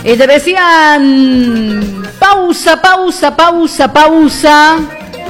Te decían pausa, pausa, pausa, pausa.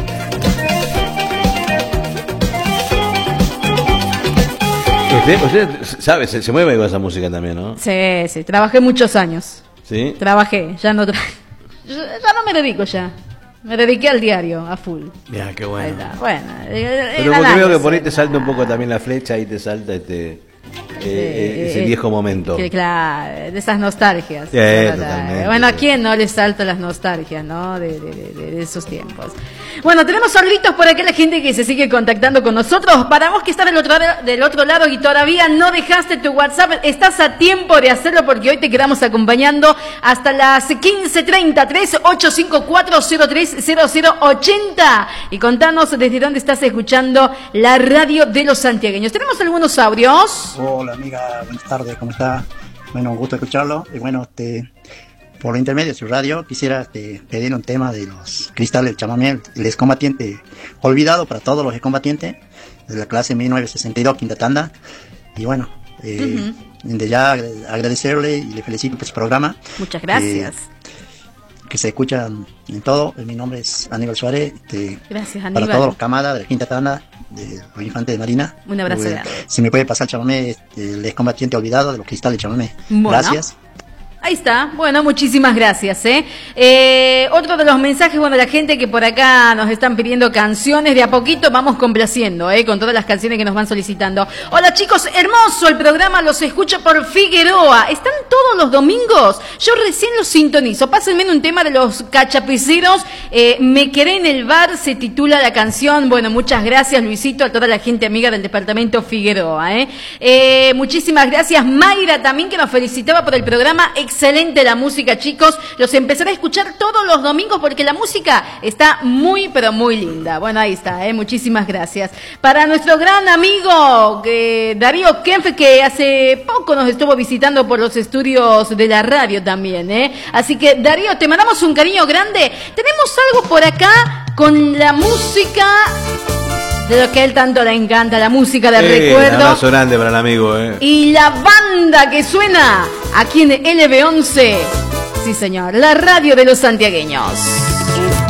Usted sabe, se mueve con esa música también, ¿no? Sí, trabajé muchos años. ¿Sí? Trabajé, ya no me dedico ya. Me dediqué al diario, a full. Ya, qué bueno. Ahí está. Bueno, pero porque veo que por ahí te salta un poco también la flecha y te salta ese viejo momento. Claro, de esas nostalgias. Totalmente. Bueno, ¿a quién no le salta las nostalgias, no? De esos tiempos. Bueno, tenemos saluditos por acá, la gente que se sigue contactando con nosotros. Para vos que estás del otro lado y todavía no dejaste tu WhatsApp, estás a tiempo de hacerlo porque hoy te quedamos acompañando hasta las 15:30, 3854030080. Y contanos desde dónde estás escuchando la radio de los santiagueños. ¿Tenemos algunos audios? Hola amiga, buenas tardes, ¿cómo está? Bueno, un gusto escucharlo. Y bueno, por lo intermedio de su radio quisiera pedir un tema de los Cristales del Chamamé, el excombatiente olvidado para todos los excombatientes de la clase 1962, quinta tanda. Y bueno, de ya agradecerle y le felicito por su programa. Muchas gracias. Que se escucha en todo. Mi nombre es Aníbal Suárez. Gracias, Aníbal. Para todos los camadas de la quinta tanda de los infantes de Marina. Un abrazo grande. Si me puede pasar Chamamé, el excombatiente olvidado de los Cristales del Chamamé. Bueno. Gracias. Ahí está, bueno, muchísimas gracias. Otro de los mensajes, bueno, la gente que por acá nos están pidiendo canciones, de a poquito vamos complaciendo, con todas las canciones que nos van solicitando. Hola chicos, hermoso el programa, los escucho por Figueroa. ¿Están todos los domingos? Yo recién los sintonizo. Pásenme un tema de los cachapiceros. Me quedé en el bar, se titula la canción. Bueno, muchas gracias Luisito, a toda la gente amiga del departamento Figueroa. Muchísimas gracias Mayra también, que nos felicitaba por el programa. Excelente la música, chicos. Los empezaré a escuchar todos los domingos porque la música está muy, pero muy linda. Bueno, ahí está, muchísimas gracias. Para nuestro gran amigo Darío Kempf, que hace poco nos estuvo visitando por los estudios de la radio también, Así que, Darío, te mandamos un cariño grande. Tenemos algo por acá con la música de lo que a él tanto le encanta, la música del recuerdo. Un abrazo grande para el amigo, Y la banda que suena aquí en LB11. Sí, señor, la radio de los santiagueños.